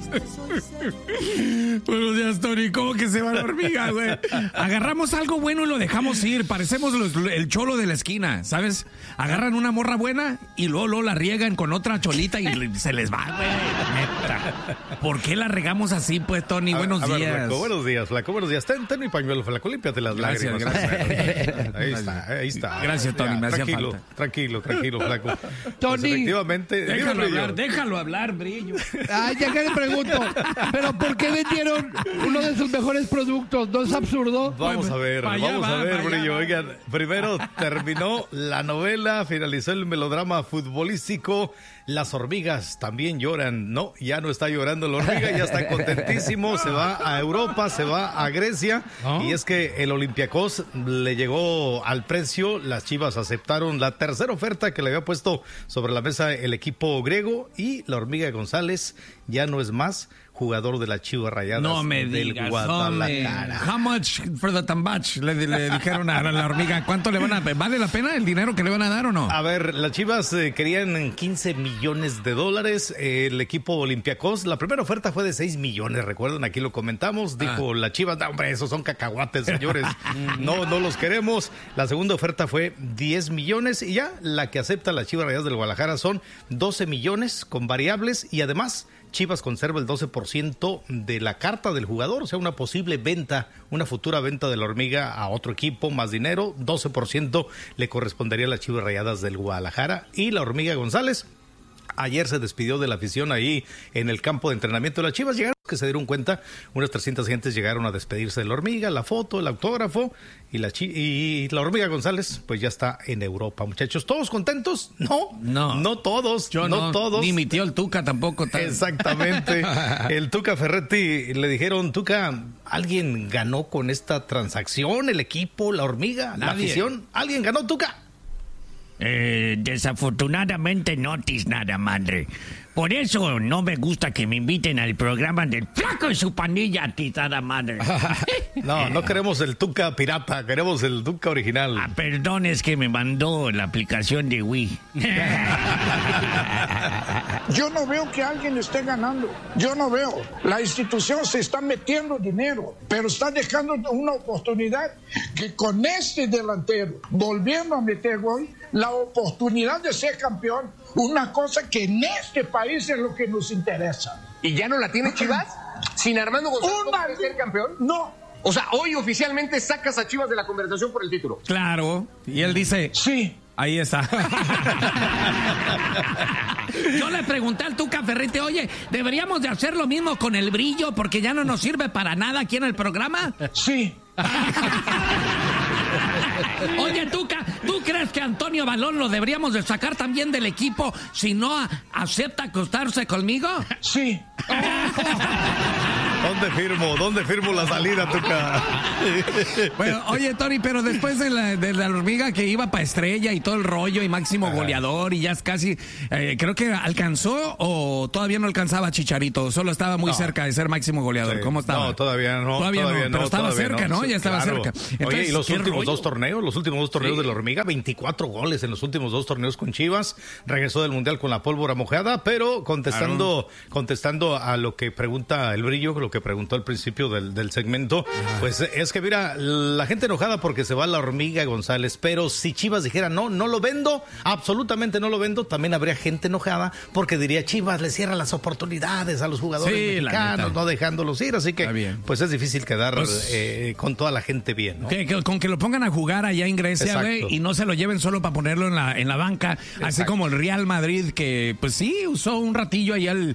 Buenos días, Tony. ¿Cómo que se va la hormiga, güey? Agarramos algo bueno y lo dejamos ir. Parecemos el cholo de la esquina, ¿sabes? Agarran una morra buena y luego la riegan con otra cholita y se les va, güey. Neta. ¿Por qué la regamos así, pues, Tony? Buenos días. Ver, Flaco, buenos días, Flaco. Buenos días. Ten mi pañuelo, Flaco. Límpiate las lágrimas. Gracias. Ahí está. Gracias, Tony. Ya, me hacía falta. Tranquilo, Flaco. Tony. Pues efectivamente. Déjalo hablar, Brillo. Ay, ya que le pregunto, ¿pero por qué vendieron uno de sus mejores productos? ¿No es absurdo? Vamos a ver, Brillo. Oigan, primero terminó la novela, finalizó el melodrama futbolístico. Las hormigas también lloran. No, ya no está llorando la hormiga, ya está contentísimo. Se va a Europa, se va a Grecia. ¿Oh? Y es que el Olympiacos le llegó al precio. Las Chivas aceptaron la tercera oferta que le había puesto sobre la mesa el equipo griego. Y la hormiga González ya no es más jugador de las Chivas Rayadas. No me digas, Guadalajara. How much for the tambach? Le dijeron a la hormiga, ¿cuánto le van a... ¿Vale la pena el dinero que le van a dar o no? A ver, las Chivas querían 15 millones de dólares. El equipo Olympiacos, la primera oferta fue de 6 millones, recuerdan, aquí lo comentamos. Dijo la Chivas, no, hombre, esos son cacahuates, señores. No los queremos. La segunda oferta fue 10 millones y ya la que acepta las Chivas Rayadas del Guadalajara son 12 millones con variables y además Chivas conserva el 12% de la carta del jugador, o sea, una posible venta, una futura venta de la hormiga a otro equipo, más dinero, 12% le correspondería a las Chivas Rayadas del Guadalajara. Y la hormiga González ayer se despidió de la afición ahí en el campo de entrenamiento de las Chivas. Llegaron, que se dieron cuenta, unas 300 gentes llegaron a despedirse de la hormiga, la foto, el autógrafo, y la hormiga González pues ya está en Europa. Muchachos, ¿todos contentos? No todos. No todos. Ni mi tío el Tuca tampoco. Exactamente. El Tuca Ferretti, le dijeron, Tuca, ¿alguien ganó con esta transacción? ¿El equipo, la hormiga, la afición? ¿Alguien ganó, Tuca? Desafortunadamente no tis nada, madre. Por eso no me gusta que me inviten al programa del Flaco y su pandilla, tizada madre. No queremos el Tuca pirata, queremos el Tuca original. Perdón, es que me mandó la aplicación de Wii. Yo no veo que alguien esté ganando. Yo no veo. La institución se está metiendo dinero, pero está dejando una oportunidad que con este delantero, volviendo a meter gol, la oportunidad de ser campeón, una cosa que en este país es lo que nos interesa. ¿Y ya no la tiene Chivas? ¿Sin Armando González ser campeón? No. O sea, hoy oficialmente sacas a Chivas de la conversación por el título. Claro. Y él dice... Sí. Ahí está. Yo le pregunté al Tuca Ferretti, oye, ¿deberíamos de hacer lo mismo con el Brillo porque ya no nos sirve para nada aquí en el programa? Sí. Oye, Tuca, ¿tú crees que Antonio Balón lo deberíamos de sacar también del equipo si no acepta acostarse conmigo? Sí. ¿Dónde firmo la salida, Tuca? Bueno, oye, Tony, pero después de la hormiga que iba para estrella y todo el rollo y máximo goleador y ya es casi, creo que alcanzó o todavía no alcanzaba Chicharito, solo estaba muy cerca de ser máximo goleador. Sí. ¿Cómo estaba? No, todavía no, pero estaba cerca, ¿no? Ya estaba cerca. Entonces, oye, y los últimos dos torneos de la hormiga, 24 goles en los últimos dos torneos con Chivas, regresó del Mundial con la pólvora mojada, pero contestando a lo que pregunta el Brillo, lo que preguntó al principio del segmento, pues es que mira, la gente enojada porque se va la hormiga González, pero si Chivas dijera no lo vendo, absolutamente no lo vendo, también habría gente enojada porque diría Chivas le cierra las oportunidades a los jugadores mexicanos, no dejándolos ir, así que pues es difícil quedar con toda la gente bien, ¿no? Con que lo pongan a jugar allá en Grecia, güey, y no se lo lleven solo para ponerlo en la banca, así como el Real Madrid, que pues sí usó un ratillo ahí al